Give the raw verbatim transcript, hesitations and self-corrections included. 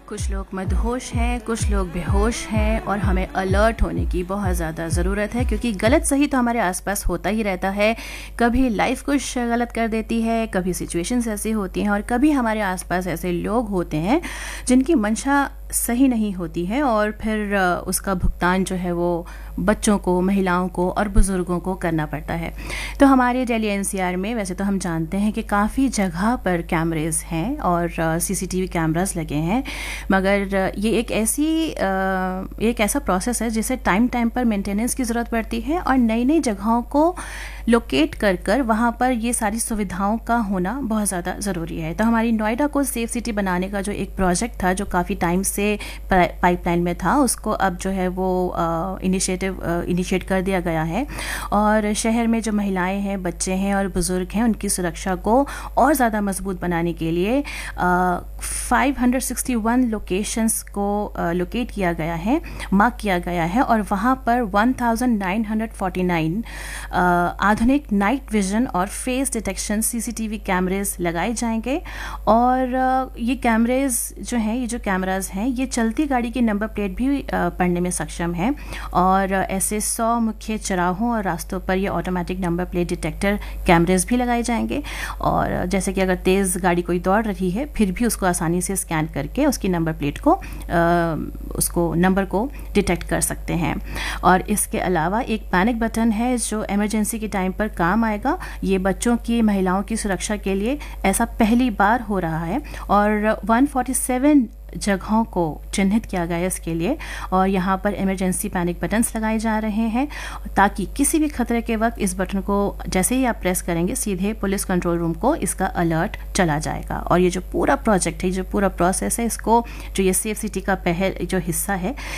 कुछ लोग मदहोश हैं, कुछ लोग बेहोश हैं और हमें अलर्ट होने की बहुत ज़्यादा ज़रूरत है क्योंकि गलत सही तो हमारे आसपास होता ही रहता है। कभी लाइफ कुछ गलत कर देती है, कभी सिचुएशंस ऐसी होती हैं और कभी हमारे आसपास ऐसे लोग होते हैं जिनकी मंशा सही नहीं होती है और फिर उसका भुगतान जो है वो बच्चों को, महिलाओं को और बुज़ुर्गों को करना पड़ता है। तो हमारे दिल्ली एन सी आर में वैसे तो हम जानते हैं कि काफ़ी जगह पर कैमरेज़ हैं और सी सी टी वी कैमरास लगे हैं, मगर ये एक ऐसी एक ऐसा प्रोसेस है जिसे टाइम टाइम पर मेंटेनेंस की ज़रूरत पड़ती है और नई नई जगहों को लोकेट कर कर वहाँ पर ये सारी सुविधाओं का होना बहुत ज़्यादा ज़रूरी है। तो हमारी नोएडा को सेफ सिटी बनाने का जो एक प्रोजेक्ट था जो काफ़ी टाइम से पाइपलाइन में था, उसको अब जो है वो इनिशिएटिव इनिशिएट कर दिया गया है और शहर में जो महिलाएं हैं, बच्चे हैं और बुज़ुर्ग हैं, उनकी सुरक्षा को और ज़्यादा मजबूत बनाने के लिए five hundred sixty one locations को लोकेट किया गया है, मार्क किया गया है और वहाँ पर one thousand nine hundred forty nine आधुनिक नाइट विजन और फेस डिटेक्शन सी सी टी वी कैमरेज लगाए जाएंगे। और ये कैमरेज जो हैं, ये जो कैमराज हैं, ये चलती गाड़ी की नंबर प्लेट भी पढ़ने में सक्षम है और ऐसे सौ मुख्य चौराहों और रास्तों पर ये ऑटोमेटिक नंबर प्लेट डिटेक्टर कैमरेज भी लगाए जाएंगे और जैसे कि अगर तेज़ गाड़ी कोई दौड़ रही है फिर भी उसको आसानी से स्कैन करके उसकी नंबर प्लेट को आ, उसको नंबर को डिटेक्ट कर सकते हैं। और इसके अलावा एक पैनिक बटन है जो इमरजेंसी के टाइम पर काम आएगा। ये बच्चों की, महिलाओं की सुरक्षा के लिए ऐसा पहली बार हो रहा है और एक सौ सैंतालीस जगहों को चिन्हित किया गया है इसके लिए और यहाँ पर इमरजेंसी पैनिक बटन्स लगाए जा रहे हैं ताकि किसी भी खतरे के वक्त इस बटन को जैसे ही आप प्रेस करेंगे सीधे पुलिस कंट्रोल रूम को इसका अलर्ट चला जाएगा। और ये जो पूरा प्रोजेक्ट है, जो पूरा प्रोसेस है, इसको जो ये सेफ सिटी का पहल जो हिस्सा है,